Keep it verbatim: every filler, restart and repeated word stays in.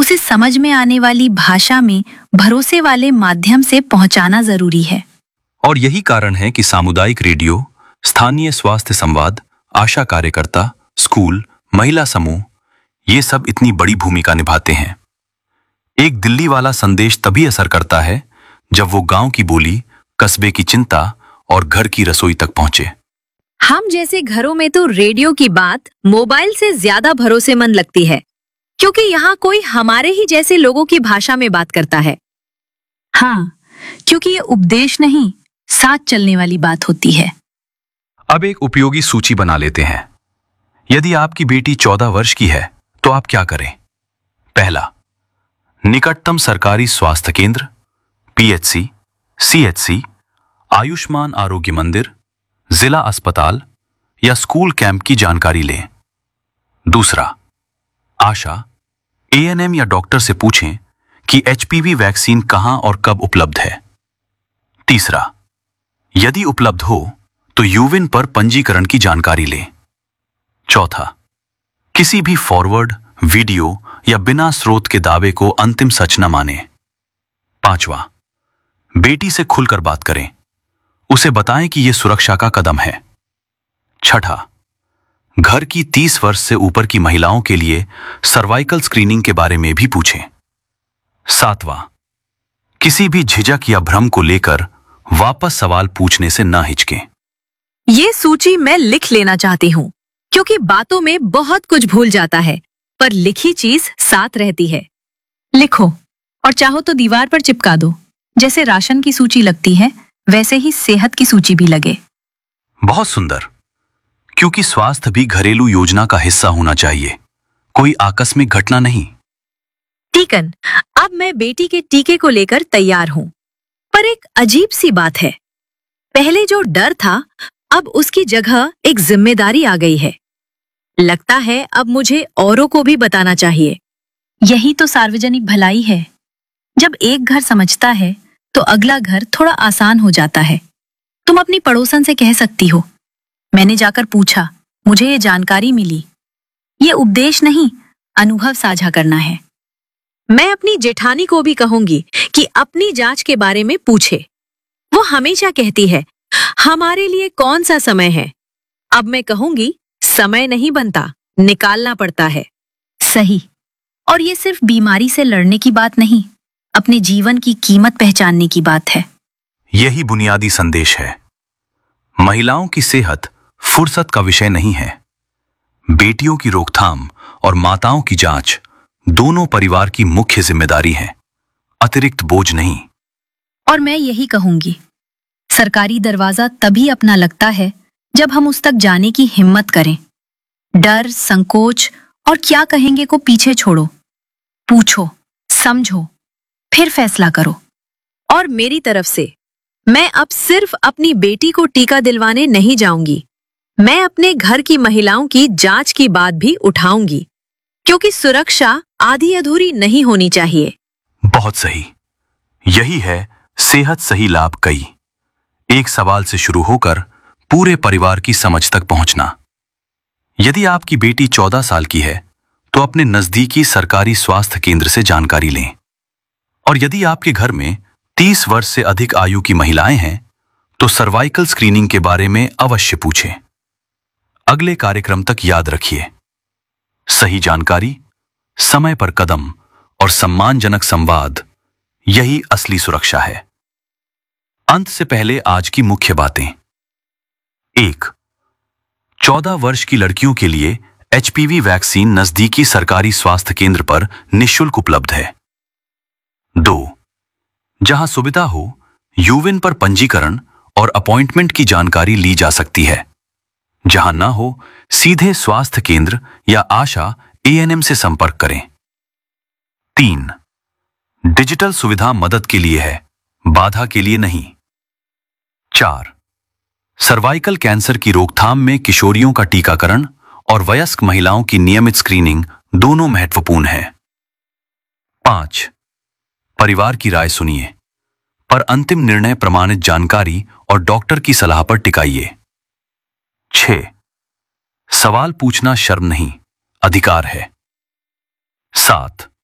उसे समझ में आने वाली भाषा में भरोसे वाले माध्यम से पहुंचाना जरूरी है। और यही कारण है कि सामुदायिक रेडियो, स्थानीय स्वास्थ्य संवाद, आशा कार्यकर्ता, स्कूल, महिला समूह, ये सब इतनी बड़ी भूमिका निभाते हैं। एक दिल्ली वाला संदेश तभी असर करता है जब वो गांव की बोली, कस्बे की चिंता और घर की रसोई तक पहुंचे। हम जैसे घरों में तो रेडियो की बात मोबाइल से ज्यादा भरोसेमंद लगती है, क्योंकि यहाँ कोई हमारे ही जैसे लोगों की भाषा में बात करता है। हाँ, क्योंकि ये उपदेश नहीं, साथ चलने वाली बात होती है। अब एक उपयोगी सूची बना लेते हैं। यदि आपकी बेटी चौदह वर्ष की है तो आप क्या करें? पहला, निकटतम सरकारी स्वास्थ्य केंद्र, पीएचसी, सीएचसी, आयुष्मान आरोग्य मंदिर, जिला अस्पताल या स्कूल कैंप की जानकारी लें। दूसरा, आशा, एएनएम या डॉक्टर से पूछें कि एचपीवी वैक्सीन कहां और कब उपलब्ध है। तीसरा, यदि उपलब्ध हो तो यूविन पर पंजीकरण की जानकारी लें। चौथा, किसी भी फॉरवर्ड, वीडियो या बिना स्रोत के दावे को अंतिम सच न माने। पांचवा, बेटी से खुलकर बात करें, उसे बताएं कि यह सुरक्षा का कदम है। छठा, घर की तीस वर्ष से ऊपर की महिलाओं के लिए सर्वाइकल स्क्रीनिंग के बारे में भी पूछें। सातवां, किसी भी झिझक या भ्रम को लेकर वापस सवाल पूछने से न हिचकें। ये सूची मैं लिख लेना चाहती हूँ, क्योंकि बातों में बहुत कुछ भूल जाता है, पर लिखी चीज साथ रहती है। लिखो और चाहो तो दीवार पर चिपका दो। जैसे राशन की सूची लगती है, वैसे ही सेहत की सूची भी लगे। बहुत सुंदर, क्योंकि स्वास्थ्य भी घरेलू योजना का हिस्सा होना चाहिए, कोई आकस्मिक घटना नहीं। टीकन, अब मैं बेटी के टीके को लेकर तैयार हूँ, पर एक अजीब सी बात है। पहले जो डर था, अब उसकी जगह एक जिम्मेदारी आ गई है। लगता है अब मुझे औरों को भी बताना चाहिए। यही तो सार्वजनिक भलाई है। जब एक घर समझता है तो अगला घर थोड़ा आसान हो जाता है। तुम अपनी पड़ोसन से कह सकती हो, मैंने जाकर पूछा, मुझे ये जानकारी मिली। ये उपदेश नहीं, अनुभव साझा करना है। मैं अपनी जेठानी को भी कहूंगी कि अपनी जांच के बारे में पूछे। वो हमेशा कहती है, हमारे लिए कौन सा समय है। अब मैं कहूंगी, समय नहीं बनता, निकालना पड़ता है। सही। और ये सिर्फ बीमारी से लड़ने की बात नहीं, अपने जीवन की कीमत पहचानने की बात है। यही बुनियादी संदेश है। महिलाओं की सेहत फुर्सत का विषय नहीं है। बेटियों की रोकथाम और माताओं की जांच दोनों परिवार की मुख्य जिम्मेदारी है, अतिरिक्त बोझ नहीं। और मैं यही कहूंगी, सरकारी दरवाजा तभी अपना लगता है जब हम उस तक जाने की हिम्मत करें। डर, संकोच और क्या कहेंगे को पीछे छोड़ो। पूछो, समझो, फिर फैसला करो। और मेरी तरफ से, मैं अब सिर्फ अपनी बेटी को टीका दिलवाने नहीं जाऊंगी, मैं अपने घर की महिलाओं की जांच की बात भी उठाऊंगी, क्योंकि सुरक्षा आधी अधूरी नहीं होनी चाहिए। बहुत सही। यही है सेहत सही लाभ कई। एक सवाल से शुरू होकर पूरे परिवार की समझ तक पहुंचना। यदि आपकी बेटी चौदह साल की है तो अपने नजदीकी सरकारी स्वास्थ्य केंद्र से जानकारी लें। और यदि आपके घर में तीस वर्ष से अधिक आयु की महिलाएं हैं तो सर्वाइकल स्क्रीनिंग के बारे में अवश्य पूछें। अगले कार्यक्रम तक याद रखिए, सही जानकारी, समय पर कदम और सम्मानजनक संवाद, यही असली सुरक्षा है। अंत से पहले आज की मुख्य बातें। एक, चौदह वर्ष की लड़कियों के लिए एचपीवी वैक्सीन नजदीकी सरकारी स्वास्थ्य केंद्र पर निःशुल्क उपलब्ध है। दो, जहां सुविधा हो, यूविन पर पंजीकरण और अपॉइंटमेंट की जानकारी ली जा सकती है। जहां ना हो, सीधे स्वास्थ्य केंद्र या आशा एएनएम से संपर्क करें। तीन, डिजिटल सुविधा मदद के लिए है, बाधा के लिए नहीं। चार, सर्वाइकल कैंसर की रोकथाम में किशोरियों का टीकाकरण और वयस्क महिलाओं की नियमित स्क्रीनिंग दोनों महत्वपूर्ण है। पांच, परिवार की राय सुनिए, पर अंतिम निर्णय प्रमाणित जानकारी और डॉक्टर की सलाह पर टिकाइए। छह, सवाल पूछना शर्म नहीं, अधिकार है। सात,